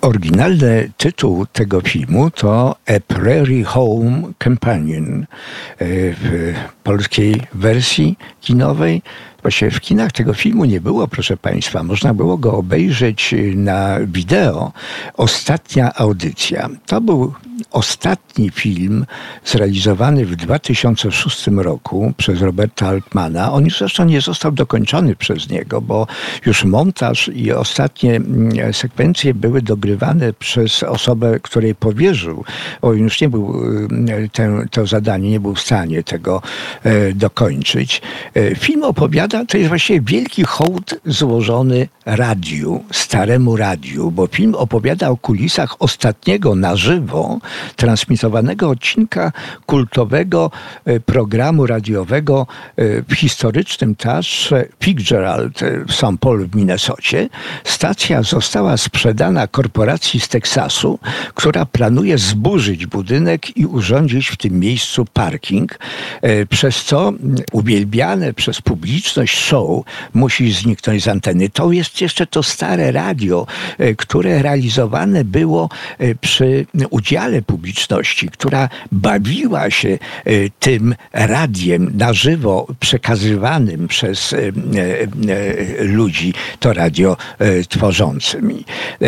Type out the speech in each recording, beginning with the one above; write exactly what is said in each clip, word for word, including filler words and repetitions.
Oryginalny tytuł tego filmu to A Prairie Home Companion. W polskiej wersji kinowej, właściwie w kinach tego filmu nie było, proszę Państwa. Można było go obejrzeć na wideo. Ostatnia audycja. To był ostatni film zrealizowany w dwa tysiące szóstym roku przez Roberta Altmana. On już zresztą nie został dokończony przez niego, bo już montaż i ostatnie sekwencje były dogrywane przez osobę, której powierzył. On już nie był, ten, to zadanie nie był w stanie tego e, dokończyć. E, film opowiada, to jest właściwie wielki hołd złożony radiu, staremu radiu, bo film opowiada o kulisach ostatniego na żywo transmitowanego odcinka kultowego programu radiowego w historycznym teatrze Fitzgerald w Saint Paul w Minnesocie. Stacja została sprzedana korporacji z Teksasu, która planuje zburzyć budynek i urządzić w tym miejscu parking, przez co uwielbiane przez publiczność show musi zniknąć z anteny. To jest jeszcze to stare radio, które realizowane było przy udziale publiczności, która bawiła się tym radiem na żywo przekazywanym przez ludzi, to radio tworzącymi.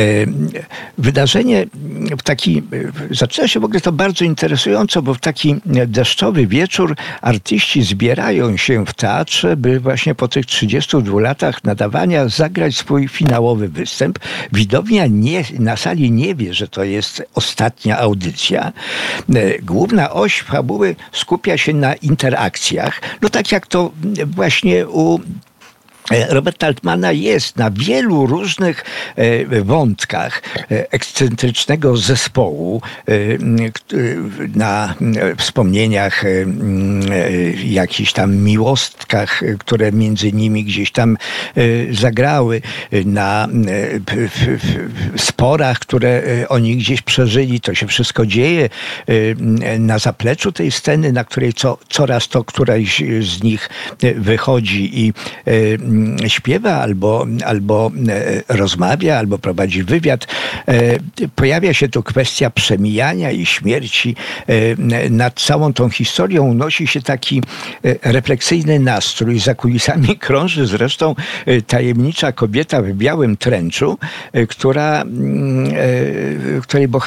Wydarzenie w taki, zaczyna się w ogóle to bardzo interesująco, bo w taki deszczowy wieczór artyści zbierają się w teatrze, by właśnie po tych trzydziestu dwóch latach nadawania zagrać swój finałowy występ. Widownia nie, na sali nie wie, że to jest ostatnia audycja. Główna oś fabuły skupia się na interakcjach. No tak jak to właśnie u Roberta Altmana jest na wielu różnych wątkach ekscentrycznego zespołu, na wspomnieniach, jakichś tam miłostkach, które między nimi gdzieś tam zagrały, na sporach, które oni gdzieś przeżyli. To się wszystko dzieje na zapleczu tej sceny, na której co, coraz to któraś z nich wychodzi i śpiewa, albo, albo rozmawia, albo prowadzi wywiad. Pojawia się tu kwestia przemijania i śmierci. Nad całą tą historią unosi się taki refleksyjny nastrój. Za kulisami krąży zresztą tajemnicza kobieta w białym trenczu, która, której bohater